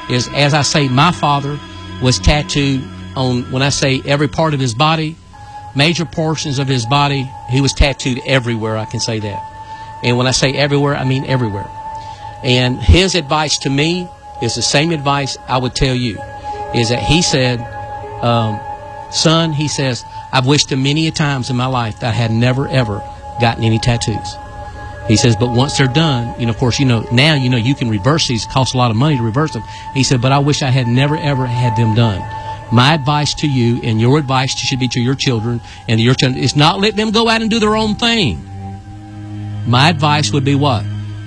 is, as I say, my father was tattooed on, when I say every part of his body, major portions of his body, he was tattooed everywhere, I can say that. And when I say everywhere, I mean everywhere. And his advice to me is the same advice I would tell you, is that he said, son, he says, I've wished him many a times in my life that I had never, ever gotten any tattoos. He says, but once they're done, of course, now, you can reverse these. It costs a lot of money to reverse them. He said, but I wish I had never, ever had them done. My advice to you, and your advice should be to your children, and your children, is not let them go out and do their own thing. My advice would be what?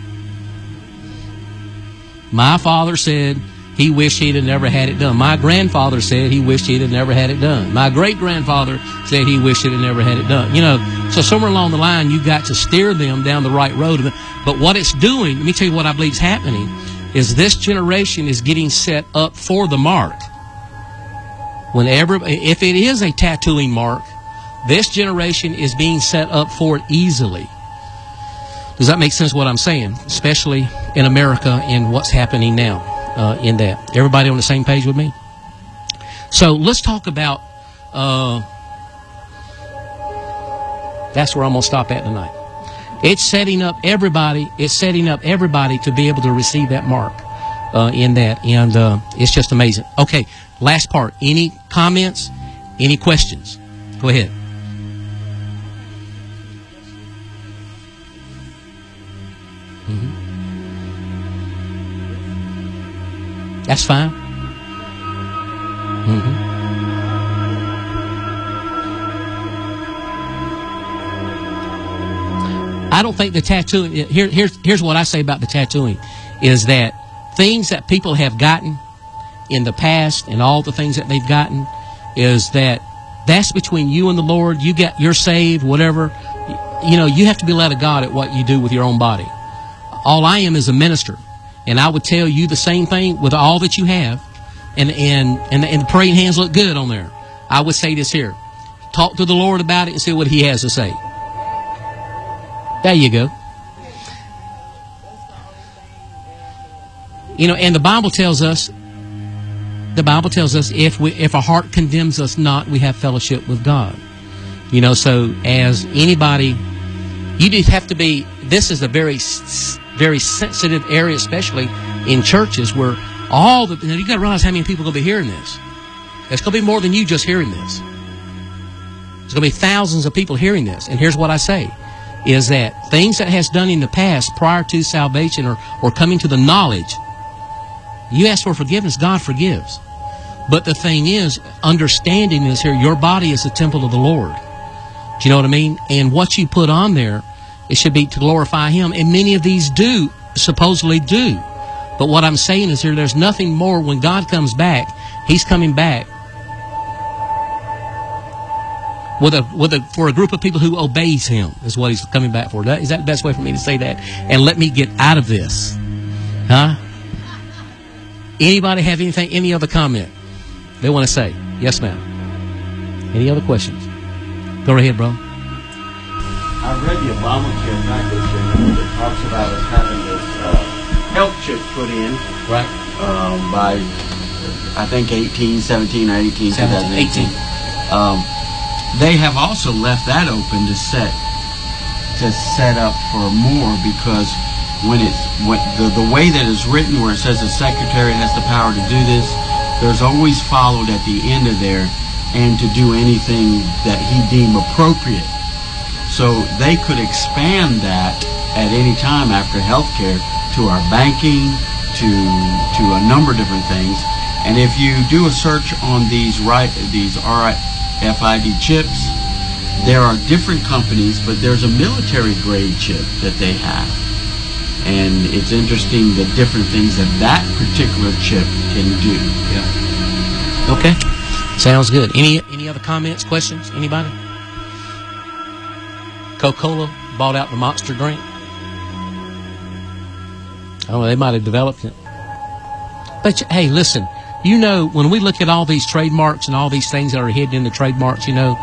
My father said he wished he'd have never had it done. My grandfather said he wished he'd have never had it done. My great-grandfather said he wished he'd have never had it done. So somewhere along the line, you've got to steer them down the right road. But what it's doing, let me tell you what I believe is happening, is this generation is getting set up for the mark. If it is a tattooing mark, this generation is being set up for it easily. Does that make sense what I'm saying? Especially in America and what's happening now. In that. Everybody on the same page with me? So let's talk about, that's where I'm going to stop at tonight. It's setting up everybody to be able to receive that mark in that. And it's just amazing. Okay, last part. Any comments? Any questions? Go ahead. That's fine. I don't think the tattooing, here's what I say about the tattooing, is that things that people have gotten in the past and all the things that they've gotten, is that's between you and the Lord. You're saved, whatever. You have to be led of God at what you do with your own body. All I am is a minister. And I would tell you the same thing with all that you have. And the praying hands look good on there. I would say this here. Talk to the Lord about it and see what He has to say. There you go. And the Bible tells us, if our heart condemns us not, we have fellowship with God. So as anybody, you just have to be, this is a very sensitive area, especially in churches where you got to realize how many people are going to be hearing this. It's going to be more than you just hearing this. There's going to be thousands of people hearing this. And here's what I say, is that things that has done in the past prior to salvation or coming to the knowledge, you ask for forgiveness, God forgives. But the thing is, understanding is here, your body is the temple of the Lord. Do you know what I mean? And what you put on there, it should be to glorify Him. And many of these supposedly do. But what I'm saying is here, there's nothing more. When God comes back, He's coming back for a group of people who obeys Him, is what He's coming back for. Is that the best way for me to say that? And let me get out of this. Huh? Anybody have any other comment they want to say? Yes, ma'am. Any other questions? Go right ahead, bro. I read the Obamacare package, and it talks about us having this health chip put in. Right. By, I think, 2018. They have also left that open to set up for more, because the way that it's written, where it says the secretary has the power to do this, there's always followed at the end of there, and to do anything that he deemed appropriate. So they could expand that at any time after healthcare to our banking, to a number of different things. And if you do a search on these RFID chips, there are different companies, but there's a military grade chip that they have. And it's interesting the different things that particular chip can do. Yeah. Okay. Sounds good. Any other comments, questions? Anybody? Coca-Cola bought out the Monster drink. I don't know, they might have developed it. But, hey, listen, when we look at all these trademarks and all these things that are hidden in the trademarks, you can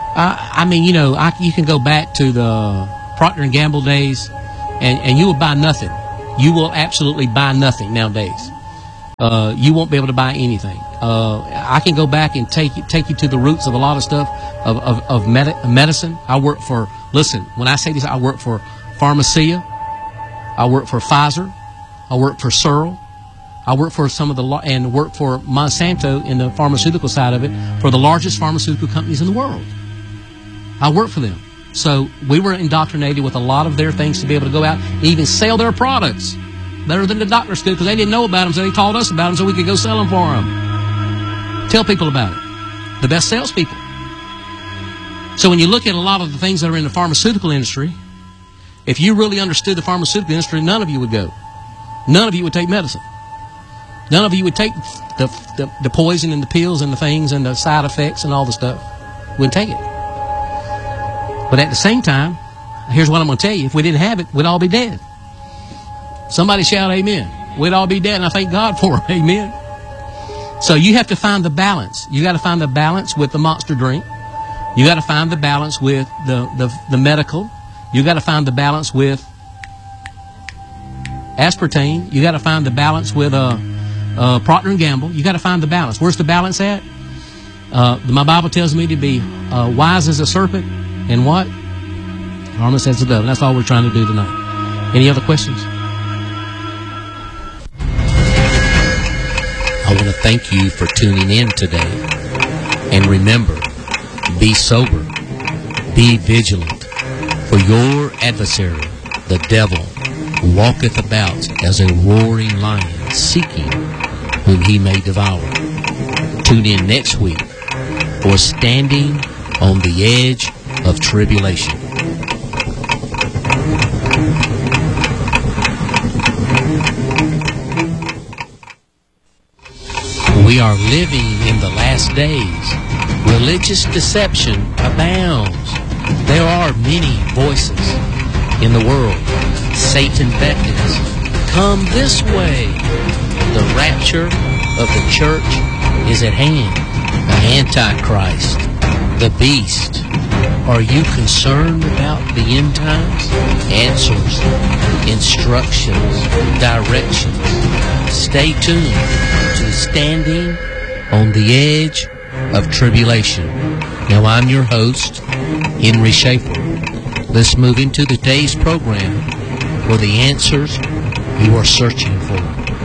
go back to the Procter & Gamble days, and you will buy nothing. You will absolutely buy nothing nowadays. you won't be able to buy anything. I can go back and take you to the roots of a lot of stuff of medicine. I work for, listen, when I say this, I work for Pharmacia. I work for Pfizer. I work for Searle. I work for and work for Monsanto in the pharmaceutical side of it, for the largest pharmaceutical companies in the world. I work for them. So we were indoctrinated with a lot of their things to be able to go out and even sell their products better than the doctors could, because they didn't know about them, so they taught us about them so we could go sell them for them. Tell people about it. The best salespeople. So when you look at a lot of the things that are in the pharmaceutical industry, if you really understood the pharmaceutical industry, none of you would go. None of you would take medicine. None of you would take the poison and the pills and the things and the side effects and all the stuff. Wouldn't take it. But at the same time, here's what I'm going to tell you. If we didn't have it, we'd all be dead. Somebody shout amen. We'd all be dead, and I thank God for it. Amen. So you have to find the balance. You got to find the balance with the Monster drink. You got to find the balance with the medical. You got to find the balance with aspartame. You got to find the balance with Procter & Gamble. You got to find the balance. Where's the balance at? My Bible tells me to be wise as a serpent and what? Harmless as a dove. And that's all we're trying to do tonight. Any other questions? I want to thank you for tuning in today. And remember, be sober, be vigilant, for your adversary, the devil, walketh about as a roaring lion, seeking whom he may devour. Tune in next week for Standing on the Edge of Tribulation. We are living in the last days. Religious deception abounds. There are many voices in the world. Satan beckons, come this way. The rapture of the church is at hand. The Antichrist, the beast. Are you concerned about the end times? Answers, instructions, directions. Stay tuned to Standing on the Edge of Tribulation. Now I'm your host, Henry Schaefer. Let's move into today's program for the answers you are searching for.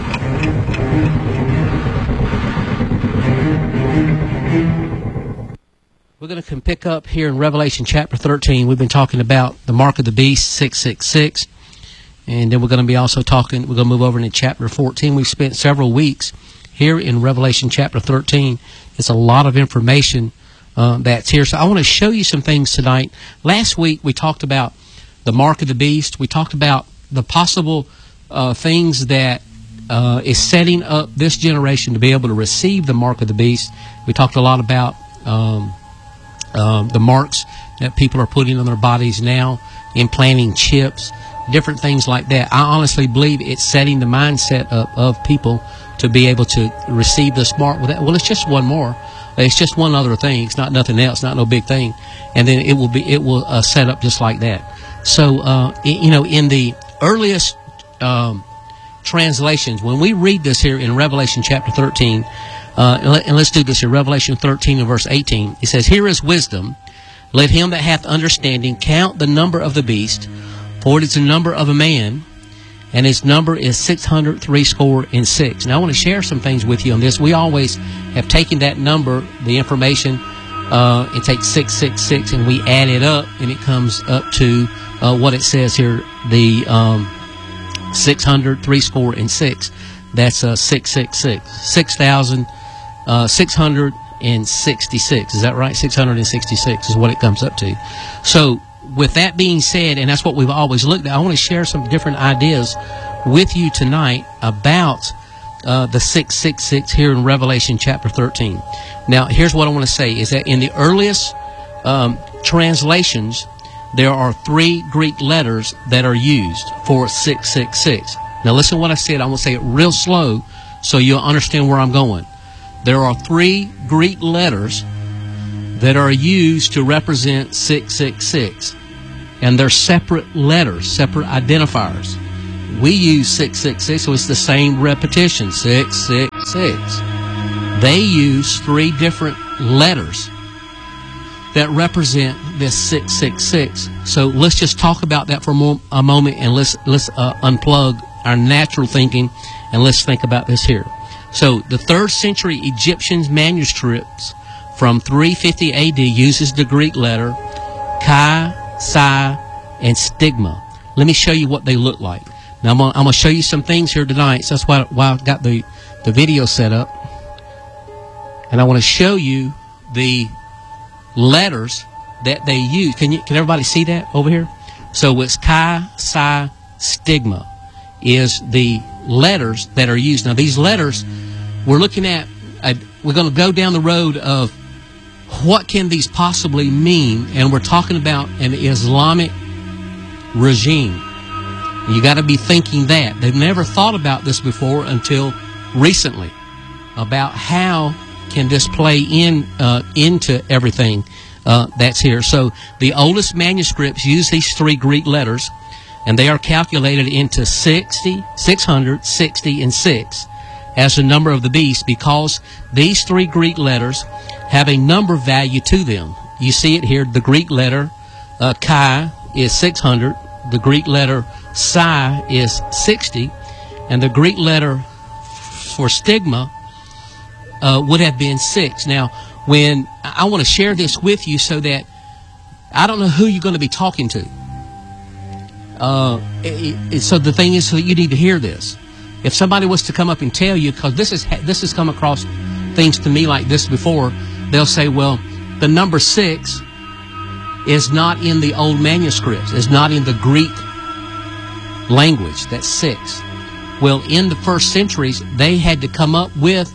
We're going to pick up here in Revelation chapter 13. We've been talking about the mark of the beast, 666. And then we're going to be also talking, we're going to move over into chapter 14. We've spent several weeks here in Revelation chapter 13. It's a lot of information that's here. So I want to show you some things tonight. Last week we talked about the mark of the beast. We talked about the possible things that is setting up this generation to be able to receive the mark of the beast. We talked a lot about the marks that people are putting on their bodies now, implanting chips, different things like that. I honestly believe it's setting the mindset up of people to be able to receive this mark. Well, it's just one more. It's just one other thing. It's not nothing else, not no big thing. And then it will set up just like that. So, in the earliest translations, when we read this here in Revelation chapter 13, and let's do this here, Revelation 13 and verse 18, it says, here is wisdom. Let him that hath understanding count the number of the beast, for it is the number of a man, and his number is 666. Now I want to share some things with you on this. We always have taken that number, the information, and take 666, and we add it up, and it comes up to what it says here, the 666. That's 666. 666. Is that right? 666 is what it comes up to. So with that being said, and that's what we've always looked at, I want to share some different ideas with you tonight about the 666 here in Revelation chapter 13. Now, here's what I want to say, is that in the earliest translations, there are 3 Greek letters that are used for 666. Now, listen to what I said. I'm going to say it real slow so you'll understand where I'm going. There are 3 Greek letters that are used to represent 666. And they're separate letters, separate identifiers. We use 666, so it's the same repetition, 666. They use 3 different letters that represent this 666. So let's just talk about that for a moment, and let's unplug our natural thinking, and let's think about this here. So the 3rd century Egyptian manuscripts from 350 AD uses the Greek letter chi, psi, and stigma. Let me show you what they look like. Now I'm gonna show you some things here tonight. So that's why I got the video set up, and I want to show you the letters that they use. Can everybody see that over here? So it's chi, psi, stigma is the letters that are used. Now these letters, we're looking at, we're going to go down the road of what can these possibly mean, and we're talking about an Islamic regime. And you got to be thinking that. They've never thought about this before until recently, about how can this play into everything that's here. So the oldest manuscripts use these 3 Greek letters, and they are calculated into 60, 600, 60, and 6 as the number of the beast, because these 3 Greek letters have a number value to them. You see it here. The Greek letter chi is 600, the Greek letter psi is 60, and the Greek letter for stigma would have been 6. Now, when I want to share this with you so that I don't know who you're going to be talking to. So the thing is, so you need to hear this. If somebody was to come up and tell you, because this has come across things to me like this before, they'll say, well, the number 6 is not in the old manuscripts. It's not in the Greek language. That's 6. Well, in the first centuries, they came up with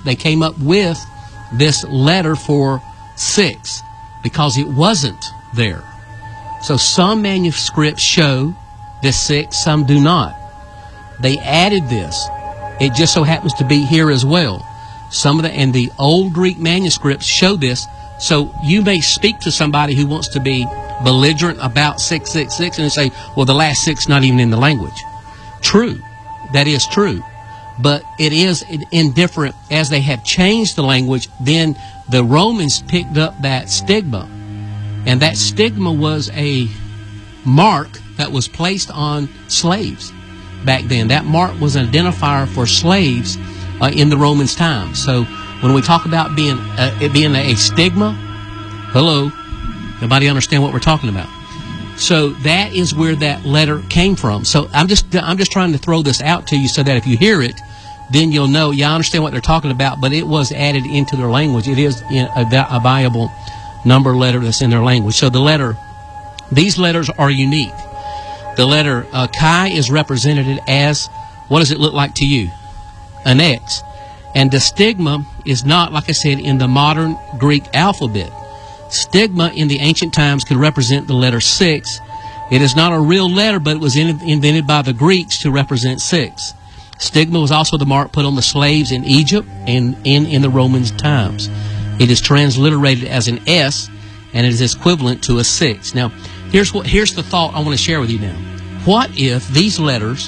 this letter for 6 because it wasn't there. So some manuscripts show this 6, some do not. They added this. It just so happens to be here as well. And the old Greek manuscripts show this. So you may speak to somebody who wants to be belligerent about 666 and say, well, the last 6 not even in the language. True. That is true. But it is indifferent. As they have changed the language, then the Romans picked up that stigma. And that stigma was a mark that was placed on slaves back then. That mark was an identifier for slaves in the Romans' time. So when we talk about it being a stigma, hello, everybody understand what we're talking about? So that is where that letter came from. So I'm just trying to throw this out to you so that if you hear it, then you'll know, yeah, I understand what they're talking about, but it was added into their language. It is a viable number letter that's in their language. So these letters are unique. The letter chi is represented as, what does it look like to you? An X. And the stigma is not, like I said, in the modern Greek alphabet. Stigma in the ancient times could represent the letter 6. It is not a real letter, but it was invented by the Greeks to represent 6. Stigma was also the mark put on the slaves in Egypt and in the Romans' times. It is transliterated as an S, and it is equivalent to a 6. Now, here's the thought I want to share with you now. What if these letters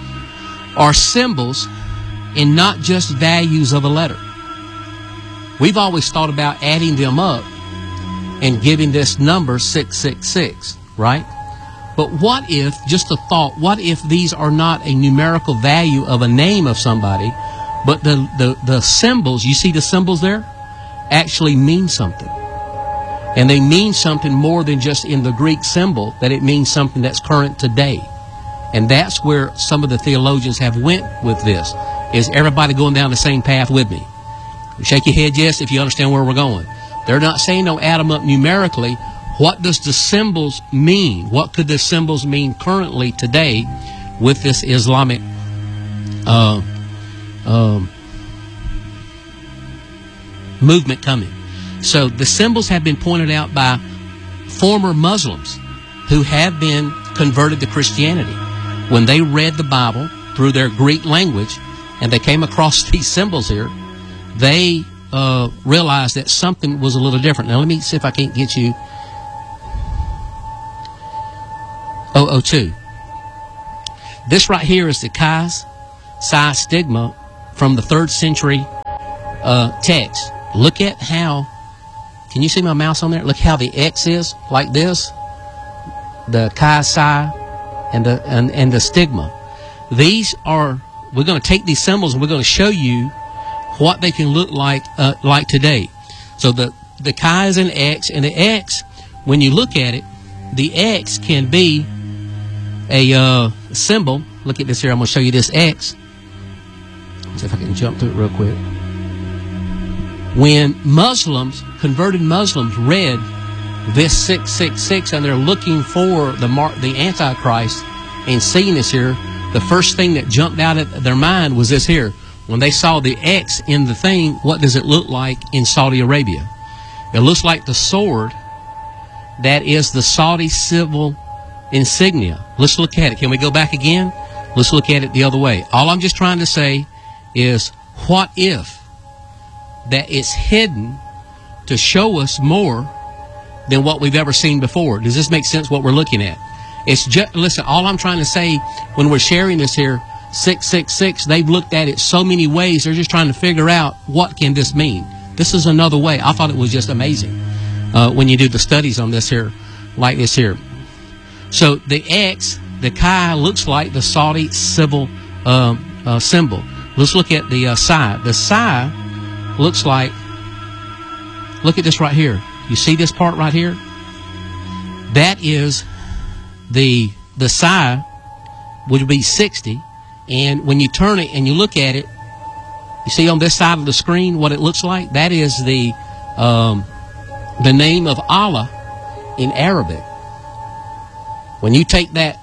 are symbols and not just values of a letter? We've always thought about adding them up and giving this number 666, right? But what if, just a thought, what if these are not a numerical value of a name of somebody, but the symbols, you see the symbols there, actually mean something? And they mean something more than just in the Greek symbol, that it means something that's current today. And that's where some of the theologians have went with this. Is everybody going down the same path with me? Shake your head yes if you understand where we're going. They're not saying no add them up numerically. What does the symbols mean? What could the symbols mean currently today with this Islamic movement coming? So the symbols have been pointed out by former Muslims who have been converted to Christianity. When they read the Bible through their Greek language and they came across these symbols here, they realized that something was a little different. Now let me see if I can't get you 002. This right here is the Chi Psi stigma from the 3rd century text. Look at how, can you see my mouse on there? Look how the X is, like this. The Chi Psi and the stigma. These are, we're going to take these symbols and we're going to show you what they can look like today. So the Chi is an X, and the X, when you look at it, the X can be a symbol. Look at this here. I'm going to show you this X. Let's see if I can jump through it real quick. When Muslims, converted Muslims, read this 666 and they're looking for the Antichrist and seeing this here, the first thing that jumped out at their mind was this here. When they saw the X in the thing, what does it look like in Saudi Arabia? It looks like the sword that is the Saudi civil insignia. Let's look at it. Can we go back again? Let's look at it the other way. All I'm just trying to say is, what if that it's hidden to show us more than what we've ever seen before? Does this make sense, what we're looking at? It's just, listen, all I'm trying to say when we're sharing this here, 666, they've looked at it so many ways, they're just trying to figure out what can this mean. This is another way. I thought it was just amazing when you do the studies on this here, like this here. So the X, the Chi, looks like the Saudi civil symbol. Let's look at the Psi. The Psi looks like, look at this right here. You see this part right here? That is the Psi, would be 60. And when you turn it and you look at it, you see on this side of the screen what it looks like? That is the name of Allah in Arabic. When you take that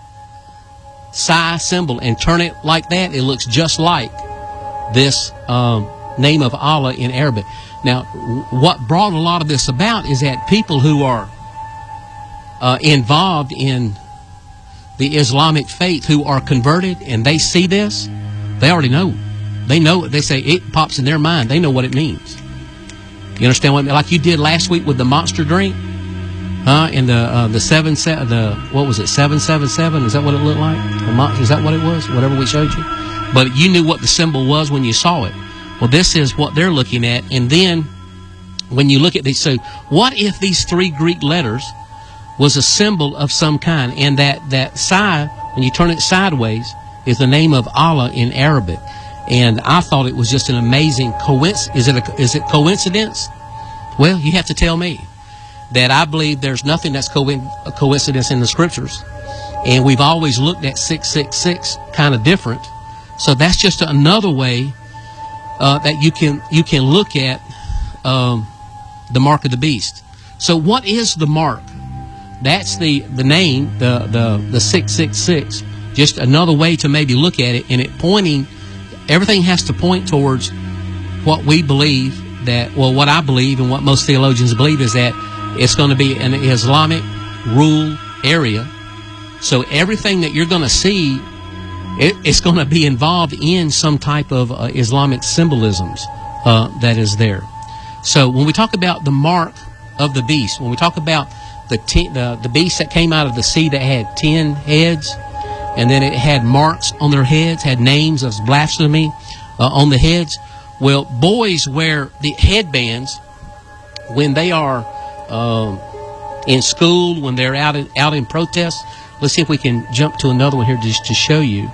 Psi symbol and turn it like that, it looks just like this name of Allah in Arabic. Now, what brought a lot of this about is that people who are involved in the Islamic faith, who are converted, and they see this, they already know. They know it. They say it pops in their mind. They know what it means. You understand what I mean? Like you did last week with the monster drink, and what was it, 777? Is that what it looked like? Is that what it was? Whatever we showed you. But you knew what the symbol was when you saw it. Well, this is what they're looking at. And then when you look at these, so what if these 3 Greek letters was a symbol of some kind, and that Psi, when you turn it sideways, is the name of Allah in Arabic? And I thought it was just an amazing coincidence. Is it coincidence? Well, you have to tell me. That I believe there's nothing that's a coincidence in the scriptures, and we've always looked at 666 kind of different. So that's just another way that you can look at the mark of the beast. So what is the mark? That's the name, the 666. Just another way to maybe look at it, and it pointing. Everything has to point towards what we believe that. Well, what I believe and what most theologians believe is that it's going to be an Islamic rule area. So everything that you're going to see, it's going to be involved in some type of Islamic symbolisms that is there. So when we talk about the mark of the beast, when we talk about the beast that came out of the sea that had 10 heads, and then it had marks on their heads, had names of blasphemy on the heads. Well, boys wear the headbands when they are in school, when they're out in protest. Let's see if we can jump to another one here just to show you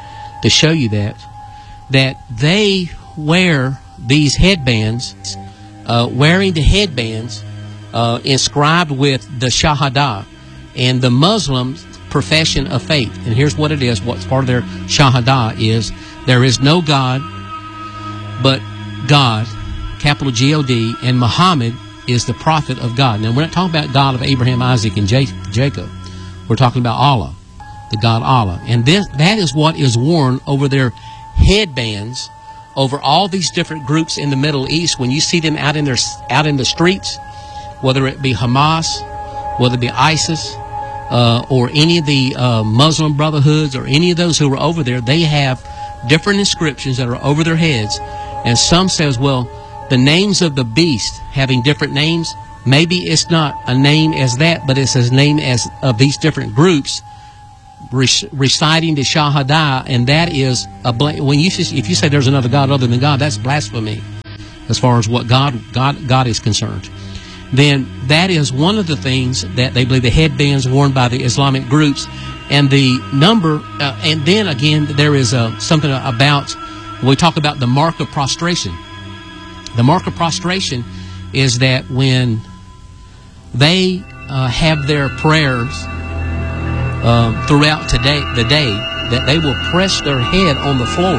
that they wear these headbands, wearing the headbands inscribed with the Shahada and the Muslims' profession of faith. And here's what it is. What's part of their Shahada is there is no God but God, capital G-O-D, and Muhammad is the prophet of God. Now, we're not talking about God of Abraham, Isaac, and Jacob. We're talking about Allah, the God Allah. And that is what is worn over their headbands over all these different groups in the Middle East. When you see them out in the streets, whether it be Hamas, whether it be ISIS, or any of the Muslim brotherhoods, or any of those who are over there, they have different inscriptions that are over their heads. And some says, well, the names of the beast having different names, maybe it's not a name as that, but it's a name as of these different groups reciting the Shahada, and that is if you say there's another God other than God, that's blasphemy as far as what God is concerned. Then that is one of the things that they believe, the headbands worn by the Islamic groups, and the number. And then again, there is something about, we talk about the mark of prostration. The mark of prostration is that when they have their prayers throughout the day, that they will press their head on the floor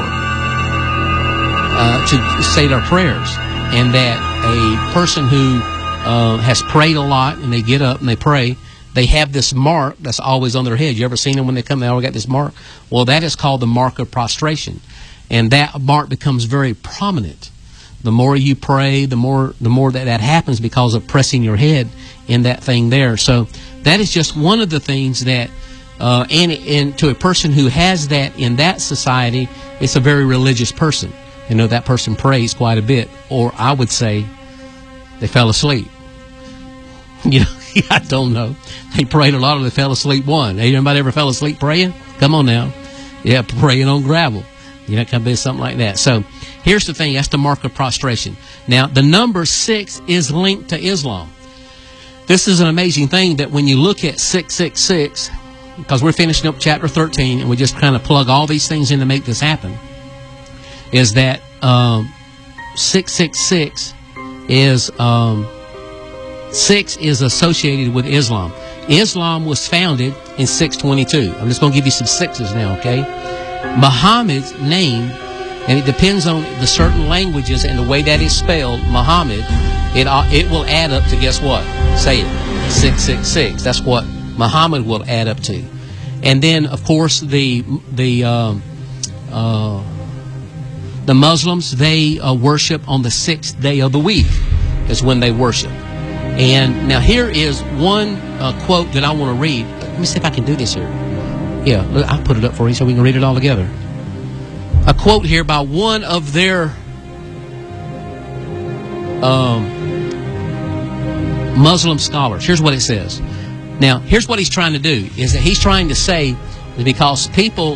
to say their prayers, and that a person who has prayed a lot and they get up and they pray, they have this mark that's always on their head. You ever seen them when they come? They always got this mark. Well, that is called the mark of prostration, and that mark becomes very prominent. The more you pray, the more that happens because of pressing your head in that thing there. So that is just one of the things that, and to a person who has that in that society, it's a very religious person. You know, that person prays quite a bit, or I would say they fell asleep. You know, I don't know. They prayed a lot, or they fell asleep one. Hey, anybody ever fell asleep praying? Come on now. Yeah, praying on gravel. You know, it can be something like that. So here's the thing. That's the mark of prostration. Now, the number 6 is linked to Islam. This is an amazing thing that when you look at 666, because we're finishing up chapter 13, and we just kind of plug all these things in to make this happen, is that 666 is 6 is associated with Islam. Islam was founded in 622. I'm just going to give you some sixes now, okay? Muhammad's name, and it depends on the certain languages and the way that is spelled, Muhammad, it will add up to, guess what? Say it, 666. That's what Muhammad will add up to. And then, of course, the Muslims, they worship on the 6th day of the week is when they worship. And now here is one quote that I want to read. Let me see if I can do this here. Yeah, I'll put it up for you so we can read it all together. A quote here by one of their Muslim scholars. Here's what it says. Now, here's what he's trying to do, is that he's trying to say that because people,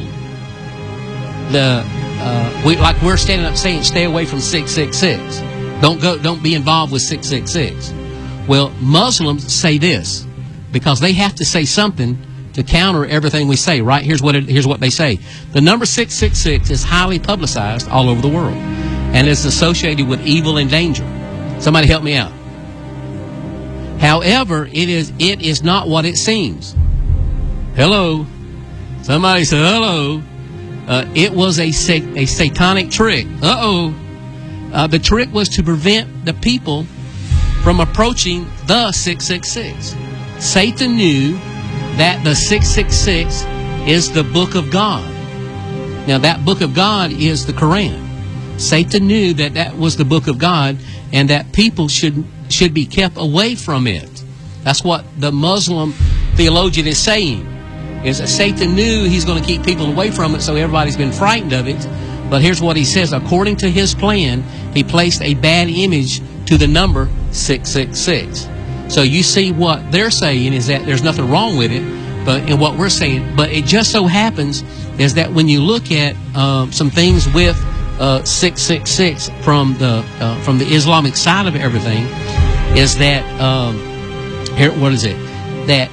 like we're standing up saying, stay away from 666. Don't be involved with 666. Well, Muslims say this because they have to say something to counter everything we say, right? Here's what they say. The number 666 is highly publicized all over the world and is associated with evil and danger. Somebody help me out. However, it is not what it seems. Hello. Somebody said hello. It was a satanic trick. The trick was to prevent the people from approaching the 666. Satan knew that the 666 is the book of God. Now, that book of God is the Quran. Satan knew that that was the book of God and that people should be kept away from it. That's what the Muslim theologian is saying, is that Satan knew he's going to keep people away from it, so everybody's been frightened of it. But here's what he says. According to his plan, he placed a bad image to the number 666. So you see what they're saying is that there's nothing wrong with it, but in what we're saying. But it just so happens is that when you look at some things with 666 from the Islamic side of everything, is that here, what is it? That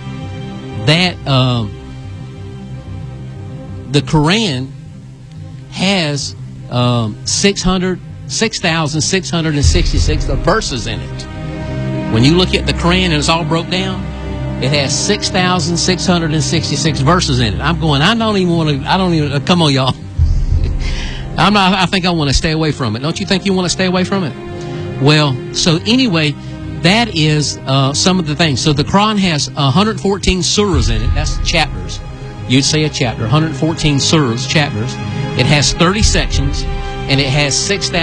the Quran has 6,666 verses in it. When you look at the Quran and it's all broke down, it has 6,666 verses in it. I don't even, come on, y'all. I think I want to stay away from it. Don't you think you want to stay away from it? Well, so anyway, that is some of the things. So the Quran has 114 surahs in it. That's chapters. You'd say a chapter. 114 surahs, chapters. It has 30 sections, and it has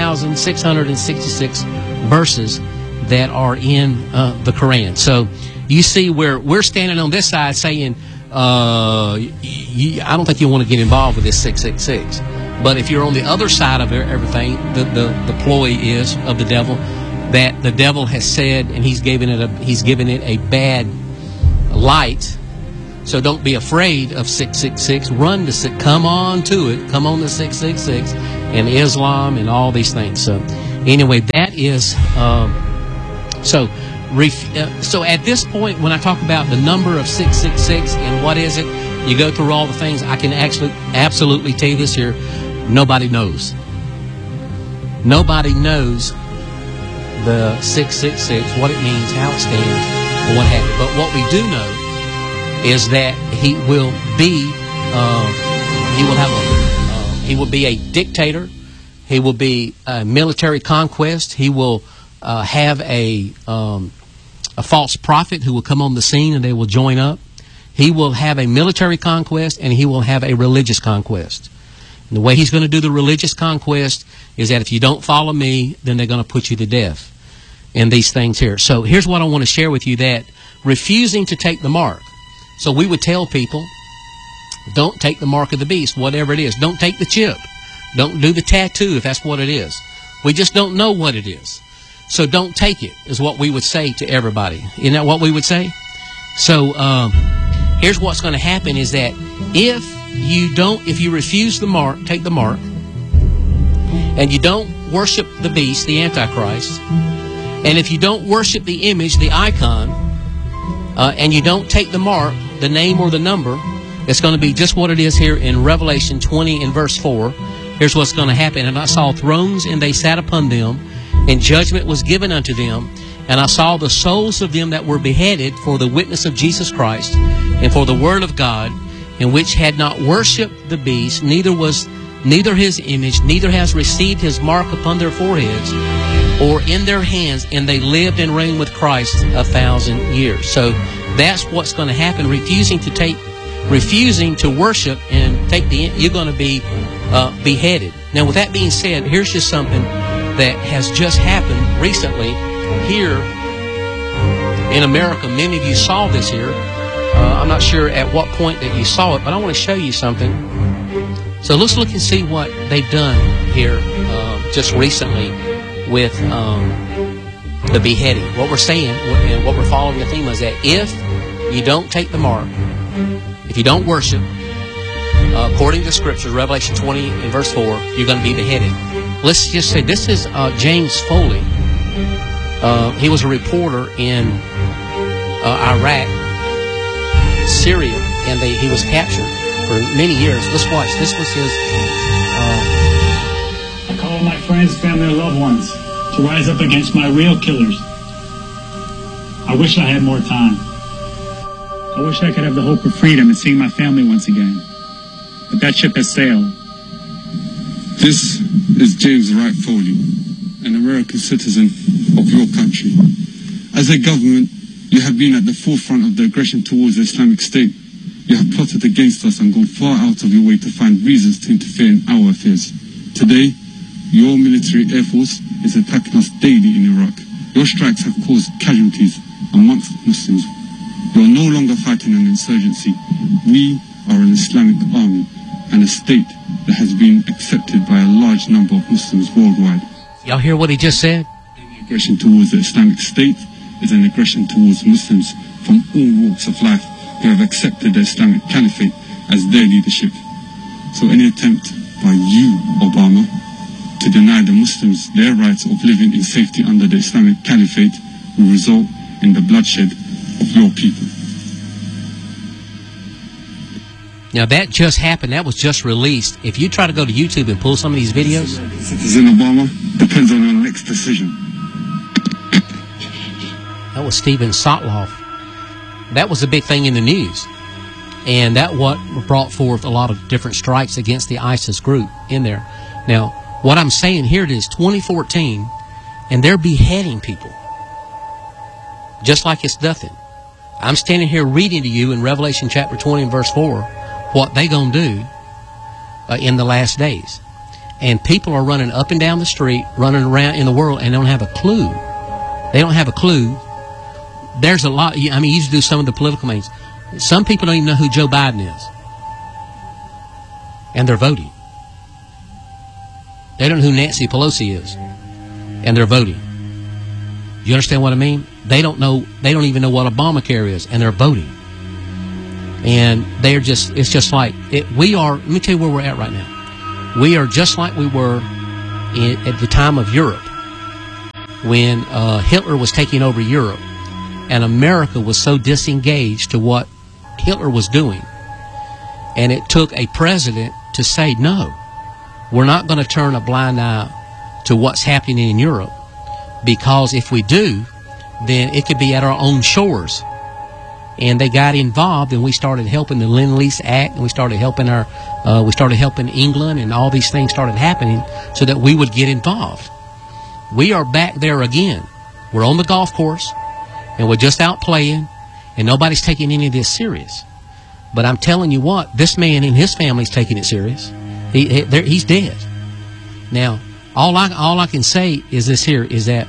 6,666 verses that are in the Quran. So you see where we're standing on this side saying, I don't think you want to get involved with this 666. But if you're on the other side of everything, the ploy is of the devil, that the devil has said, and he's given it a bad light, So don't be afraid of 666. Run to come on to it. Come on to 666 and Islam and all these things. So anyway, that is so at this point, when I talk about the number of 666 and what is it, you go through all the things. I can actually absolutely tell you this here: nobody knows. Nobody knows the 666, what it means, how it stands, or what have you. But what we do know is that he will be he will be a dictator. He will be a military conquest. He will have a false prophet who will come on the scene and they will join up. He will have a military conquest and he will have a religious conquest. And the way he's going to do the religious conquest is that if you don't follow me, then they're going to put you to death. And these things here. So here's what I want to share with you, that refusing to take the mark. So we would tell people, don't take the mark of the beast, whatever it is. Don't take the chip. Don't do the tattoo if that's what it is. We just don't know what it is. So don't take it, is what we would say to everybody. Isn't that what we would say? So here's what's going to happen is that if you refuse the mark, take the mark, and you don't worship the beast, the Antichrist, and if you don't worship the image, the icon, and you don't take the mark, the name or the number, it's going to be just what it is here in Revelation 20 and verse 4. Here's what's going to happen. And I saw thrones, and they sat upon them, and judgment was given unto them. And I saw the souls of them that were beheaded for the witness of Jesus Christ, and for the word of God, and which had not worshipped the beast, neither his image, neither has received his mark upon their foreheads, or in their hands, and they lived and reigned with Christ 1,000 years. So that's what's going to happen. Refusing to worship and you're going to be beheaded. Now, with that being said, here's just something that has just happened recently here in America. Many of you saw this here. I'm not sure at what point that you saw it, but I want to show you something. So let's look and see what they've done here just recently with the beheading. What we're saying and what we're following the theme is that if you don't take the mark, if you don't worship, according to Scripture, Revelation 20 and verse 4, you're going to be beheaded. Let's just say this is James Foley. He was a reporter in Iraq, Syria, and he was captured for many years. Let's watch. This was his... I call on my friends, family, and loved ones to rise up against my real killers. I wish I had more time. I wish I could have the hope of freedom and seeing my family once again. But that ship has sailed. This is James Wright Foley, an American citizen of your country. As a government, you have been at the forefront of the aggression towards the Islamic State. You have plotted against us and gone far out of your way to find reasons to interfere in our affairs. Today, your military air force is attacking us daily in Iraq. Your strikes have caused casualties amongst Muslims. You are no longer fighting an insurgency. We are an Islamic army and a state that has been accepted by a large number of Muslims worldwide. Y'all hear what he just said? Aggression towards the Islamic State is an aggression towards Muslims from all walks of life who have accepted the Islamic Caliphate as their leadership. So any attempt by you, Obama, to deny the Muslims their rights of living in safety under the Islamic Caliphate will result in the bloodshed of your people. Now that just happened. That was just released. If you try to go to YouTube and pull some of these videos... Citizen Obama, depends on your next decision. That was Steven Sotloff. That was a big thing in the news. And that what brought forth a lot of different strikes against the ISIS group in there. Now, what I'm saying here, it is 2014, and they're beheading people. Just like it's nothing. I'm standing here reading to you in Revelation chapter 20 and verse 4 what they gonna do in the last days. And people are running up and down the street, running around in the world, and don't have a clue. They don't have a clue. There's a lot. I mean, you used to do some of the political meetings. Some people don't even know who Joe Biden is. And they're voting. They don't know who Nancy Pelosi is. And they're voting. You understand what I mean? They don't know. They don't even know what Obamacare is, and they're voting. And it's just like, we are, let me tell you where we're at right now. We are just like we were at the time of Europe, when Hitler was taking over Europe, and America was so disengaged to what Hitler was doing. And it took a president to say, no, we're not going to turn a blind eye to what's happening in Europe, because if we do, then it could be at our own shores. And they got involved, and we started helping the Lend-Lease Act, and we started helping England, and all these things started happening so that we would get involved. We are back there again. We're on the golf course, and we're just out playing, and nobody's taking any of this serious. But I'm telling you what, this man and his family's taking it serious. He's dead. Now, all I can say is this here, is that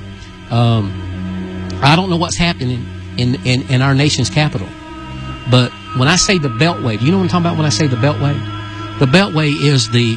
I don't know what's happening in our nation's capital. But when I say the Beltway, do you know what I'm talking about when I say the Beltway? The Beltway is the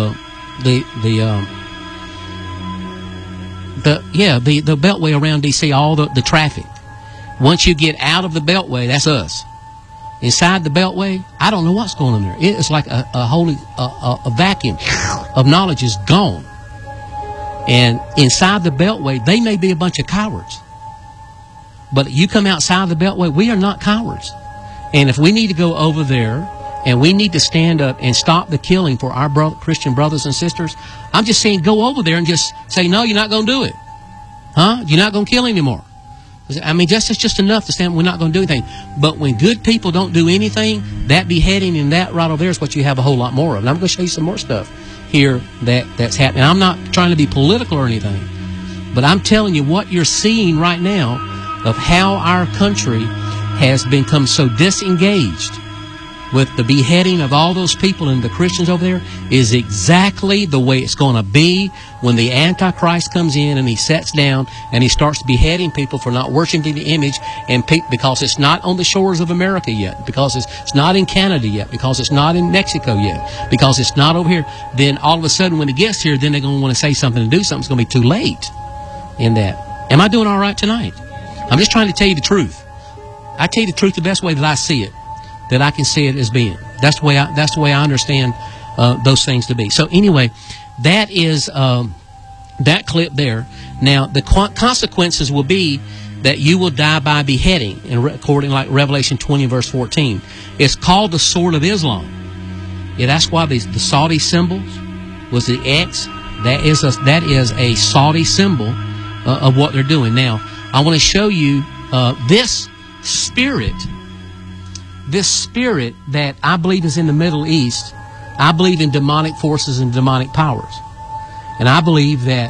Beltway around D.C., all the traffic. Once you get out of the Beltway, that's us. Inside the Beltway, I don't know what's going on there. It's like a vacuum of knowledge is gone. And inside the Beltway, they may be a bunch of cowards. But you come outside the Beltway, we are not cowards. And if we need to go over there and we need to stand up and stop the killing for our Christian brothers and sisters, I'm just saying go over there and just say, no, you're not going to do it. Huh? You're not going to kill anymore. I mean, that's just enough to stand, we're not going to do anything. But when good people don't do anything, that beheading and that right over there is what you have a whole lot more of. And I'm going to show you some more stuff here that's happening. I'm not trying to be political or anything, but I'm telling you what you're seeing right now of how our country has become so disengaged with the beheading of all those people and the Christians over there is exactly the way it's going to be when the Antichrist comes in and he sits down and he starts beheading people for not worshiping the image, and because it's not on the shores of America yet, because it's not in Canada yet, because it's not in Mexico yet, because it's not over here, then all of a sudden when it gets here, then they're going to want to say something and do something. It's going to be too late in that. Am I doing all right tonight? I'm just trying to tell you the truth. I tell you the truth the best way that I see it, that I can see it as being. That's the way I understand those things to be. So anyway, that is that clip there. Now the consequences will be that you will die by beheading, according like Revelation 20 verse 14. It's called the sword of Islam. Yeah, that's why the Saudi symbols was the X. That is a Saudi symbol of what they're doing. Now I want to show you this spirit that I believe is in the Middle East. I believe in demonic forces and demonic powers. And I believe that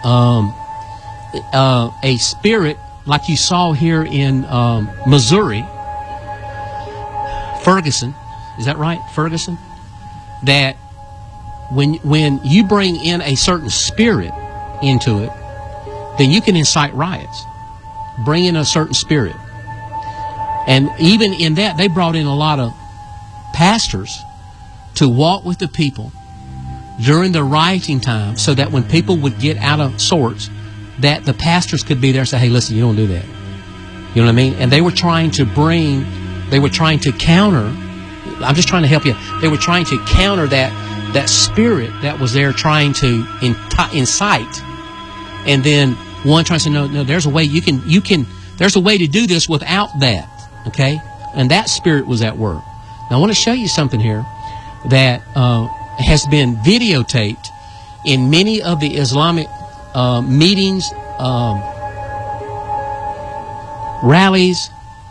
a spirit like you saw here in Missouri, Ferguson, is that right? Ferguson? That when you bring in a certain spirit into it, then you can incite riots. Bring in a certain spirit. And even in that, they brought in a lot of pastors to walk with the people during the rioting time, so that when people would get out of sorts, that the pastors could be there and say, hey, listen, you don't do that. You know what I mean? And they were trying to counter, I'm just trying to help you, they were trying to counter that spirit that was there trying to incite. And then one trying to say, no, there's a way there's a way to do this without that. Okay? And that spirit was at work. Now I want to show you something here that has been videotaped in many of the Islamic meetings, rallies,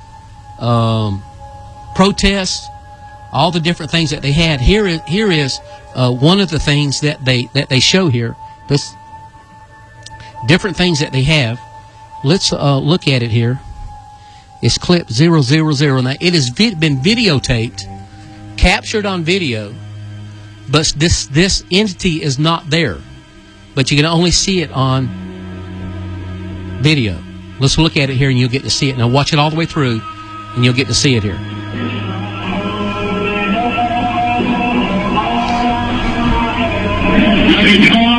protests, all the different things that they had. Here is one of the things that they show here. This different things that they have. Let's look at it here. It's clip 000. Now, it has been videotaped, captured on video, but this entity is not there. But you can only see it on video. Let's look at it here and you'll get to see it. Now watch it all the way through and you'll get to see it here. Nothing